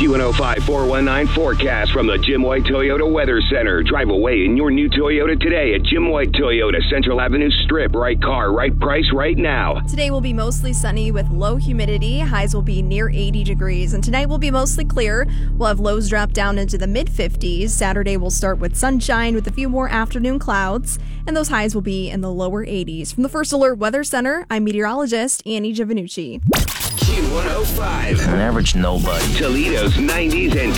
Q105 419 forecast from the Jim White Toyota Weather Center. Drive away in your new Toyota today at Jim White Toyota, Central Avenue Strip. Right car, right price, right now. Today will be mostly sunny with low humidity. Highs will be near 80 degrees. And tonight will be mostly clear. We'll have lows drop down into the mid-50s. Saturday will start with sunshine with a few more afternoon clouds. And those highs will be in the lower 80s. From the First Alert Weather Center, I'm meteorologist Annie Giovannucci. Q105. An average nobody. Toledo's 90s and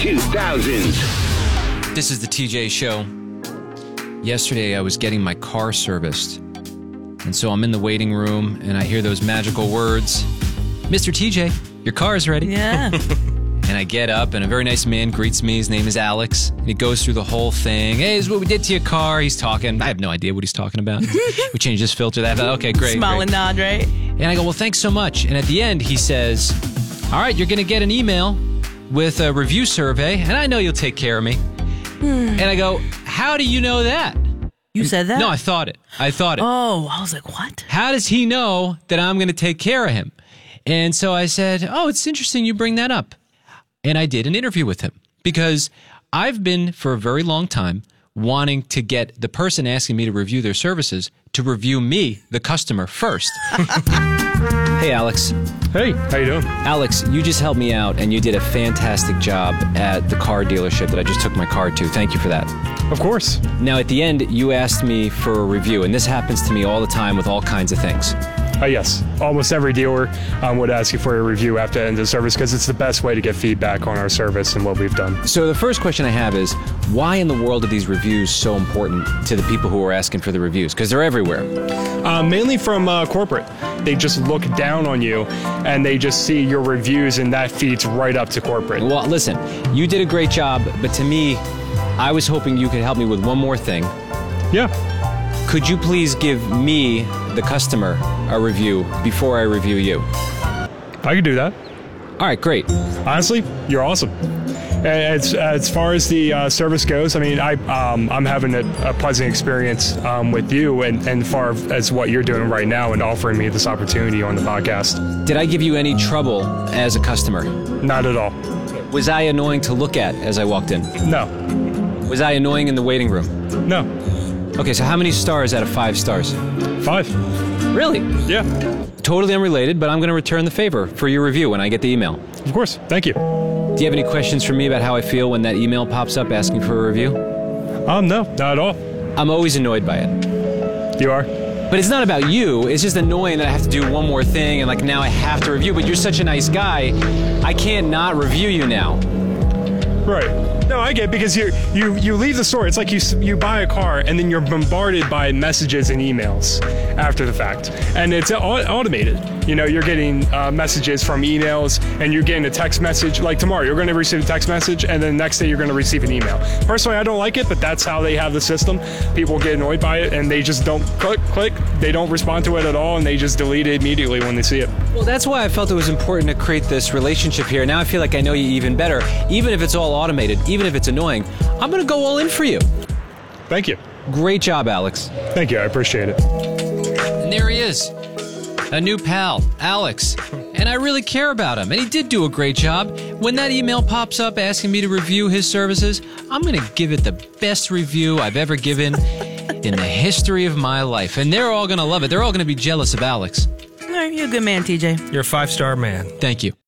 2000s. This is the TJ Show. Yesterday, I was getting my car serviced. And so I'm in the waiting room, and I hear those magical words, Mr. TJ, your car is ready. Yeah. And I get up, and a very nice man greets me. His name is Alex. And he goes through the whole thing. Hey, this is what we did to your car. He's talking. I have no idea what he's talking about. We changed this filter. That. Okay, great. Smile great. and nod, right? And I go, well, thanks so much. And at the end, he says, all right, you're going to get an email with a review survey, and I know you'll take care of me. And I go, how do you know that? You said that? No, I thought it. Oh, I was like, what? How does he know that I'm going to take care of him? And so I said, oh, it's interesting you bring that up. And I did an interview with him because I've been for a very long time wanting to get the person asking me to review their services to review me, the customer, first. Hey, Alex. Hey, how you doing? Alex, you just helped me out, and you did a fantastic job at the car dealership that I just took my car to. Thank you for that. Of course. Now, at the end, you asked me for a review, and this happens to me all the time with all kinds of things. Yes. Almost every dealer would ask you for a review after the end of the service because it's the best way to get feedback on our service and what we've done. So the first question I have is, why in the world are these reviews so important to the people who are asking for the reviews? Because they're everywhere. Mainly from corporate. They just look down on you and they just see your reviews and that feeds right up to corporate. Well, listen, you did a great job, but to me, I was hoping you could help me with one more thing. Yeah. Could you please give me, the customer, a review before I review you? I could do that. All right, great. Honestly, you're awesome. As far as the service goes, I mean, I'm having a pleasant experience with you and far as what you're doing right now and offering me this opportunity on the podcast. Did I give you any trouble as a customer? Not at all. Was I annoying to look at as I walked in? No. Was I annoying in the waiting room? No. Okay, so how many stars out of 5 stars? 5. Really? Yeah. Totally unrelated, but I'm going to return the favor for your review when I get the email. Of course. Thank you. Do you have any questions for me about how I feel when that email pops up asking for a review? No, not at all. I'm always annoyed by it. You are? But it's not about you. It's just annoying that I have to do one more thing and like now I have to review. But you're such a nice guy, I can't not review you now. Right. No, I get it because you leave the store. It's like you buy a car and then you're bombarded by messages and emails after the fact, and it's automated. You know, you're getting messages from emails, and you're getting a text message. Like tomorrow, you're going to receive a text message, and then the next day you're going to receive an email. Personally, I don't like it, but that's how they have the system. People get annoyed by it, and they just don't click. They don't respond to it at all, and they just delete it immediately when they see it. Well, that's why I felt it was important to create this relationship here. Now I feel like I know you even better. Even if it's all automated, even if it's annoying, I'm going to go all in for you. Thank you. Great job, Alex. Thank you. I appreciate it. And there he is. A new pal, Alex. And I really care about him. And he did do a great job. When that email pops up asking me to review his services, I'm going to give it the best review I've ever given in the history of my life. And they're all going to love it. They're all going to be jealous of Alex. All right, you're a good man, TJ. You're a 5-star man. Thank you.